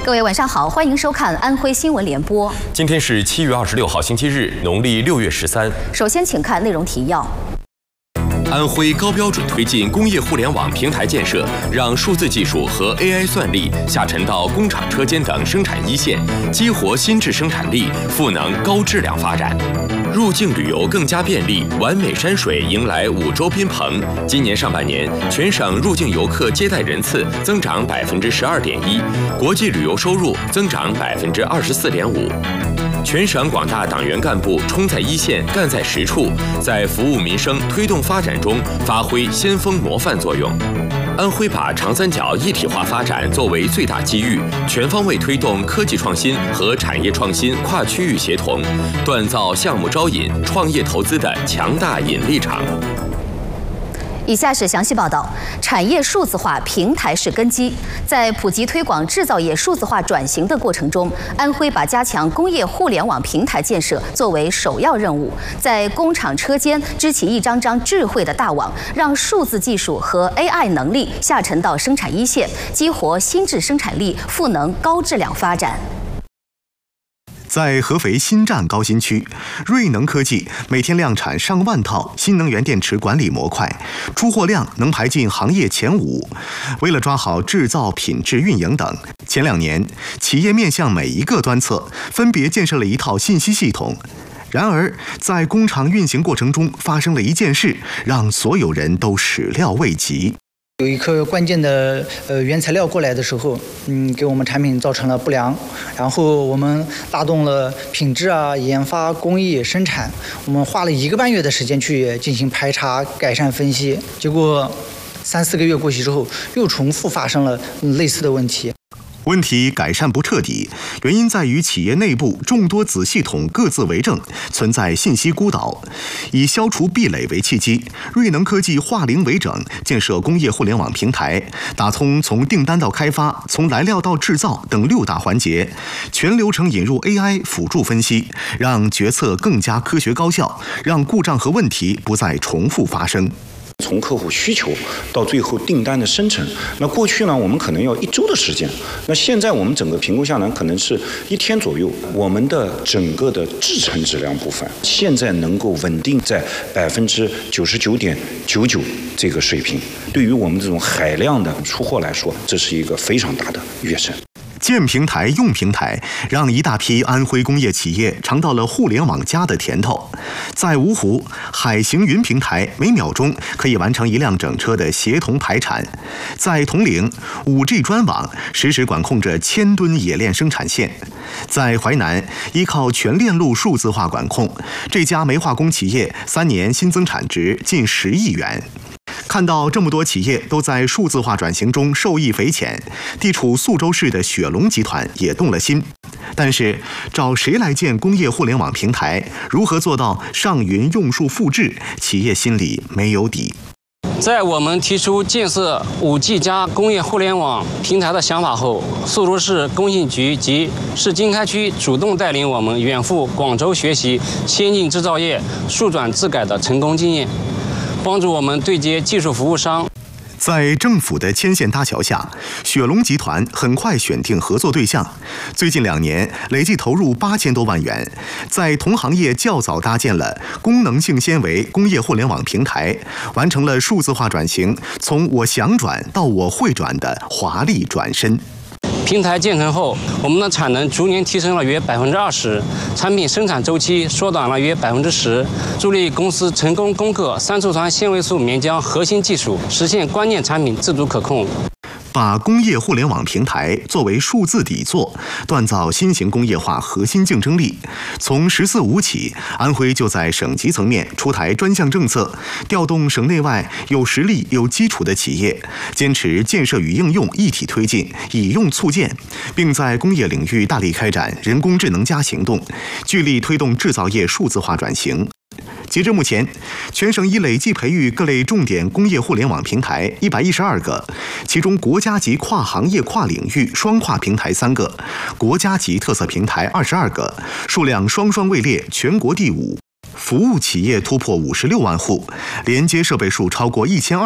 各位晚上好，欢迎收看安徽新闻联播。 今天是7月26号，星期日，农历6月13。 首先，请看内容提要。 安徽高标准推进工业互联网平台建设，让数字技术和 AI 算力下沉到工厂车间等生产一线，激活新质生产力，赋能高质量发展。入境旅游更加便利，完美山水迎来5周宾棚。今年上半年，全省入境游客接待人次增长12.1%，国际旅游收入增长24.5%。 全省广大党员干部冲在一线，干在实处，在服务民生、推动发展中发挥先锋模范作用。安徽把长三角一体化发展作为最大机遇，全方位推动科技创新和产业创新跨区域协同，锻造项目招引、创业投资的强大引力场。 以下是详细报道：产业数字化平台是根基，在普及推广制造业数字化转型的过程中，安徽把加强工业互联网平台建设作为首要任务，在工厂车间织起一张张智慧的大网，让数字技术和 AI 能力下沉到生产一线，激活新质生产力，赋能高质量发展。 在合肥新站高新区，瑞能科技每天量产上万套新能源电池管理模块，出货量能排进行业前5。为了抓好制造、品质、运营等，前2年，企业面向每一个端侧，分别建设了一套信息系统。然而，在工厂运行过程中，发生了一件事，让所有人都始料未及。 有一颗关键的原材料过来的时候，给我们产品造成了不良，然后我们拉动了品质啊、研发、工艺、生产，我们花了1个半月的时间去进行排查、改善、分析，结果3、4个月过去之后，又重复发生了类似的问题。 问题改善不彻底，原因在于企业内部众多子系统各自为政，存在信息孤岛。以消除壁垒为契机，瑞能科技化零为整，建设工业互联网平台，打通从订单到开发、从来料到制造等6大环节，全流程引入 AI 辅助分析，让决策更加科学高效，让故障和问题不再重复发生。 从客户需求到最后订单的生成，那过去呢，我们可能要1周的时间，那现在我们整个评估下来，可能是1天左右。我们的整个的制程质量部分，现在能够稳定在99.99%这个水平。对于我们这种海量的出货来说，这是一个非常大的跃升。 建平台、用平台，让一大批安徽工业企业尝到了互联网+的甜头。在芜湖，海行云平台每秒钟可以完成1辆整车的协同排产；在铜陵，5G 专网实时管控着1000吨冶炼生产线；在淮南，依靠全链路数字化管控，这家煤化工企业3年新增产值近10亿元。 看到这么多企业都在数字化转型中受益匪浅，地处宿州市的雪龙集团也动了心。但是，找谁来建工业互联网平台？如何做到上云用数复制？企业心里没有底。 在我们提出建设5G 加工业互联网平台的想法后，宿州市工信局及市经开区主动带领我们远赴广州学习先进制造业数转自改的成功经验。 帮助我们对接技术服务商。 在政府的牵线搭桥下，雪龙集团很快选定合作对象。最近2年，累计投入8000多万元，在同行业较早搭建了功能性纤维工业互联网平台，完成了数字化转型，从我想转到我会转的华丽转身。 平台建成后，我们的产能逐年提升了约20%，产品生产周期缩短了约10%，助力公司成功攻克3醋酸纤维素棉浆核心技术，实现关键产品自主可控。 把工业互联网平台作为数字底座，锻造新型工业化核心竞争力。从“十四五”起，安徽就在省级层面出台专项政策，调动省内外有实力、有基础的企业，坚持建设与应用一体推进，以用促建，并在工业领域大力开展人工智能行动，聚力推动制造业数字化转型。 截至目前，全省已累计培育各类重点工业互联网平台112个，其中国家级跨行业跨领域双跨平台3个，国家级特色平台22个，数量双位列全国第5，服务企业突破56万户，连接设备数超过1200。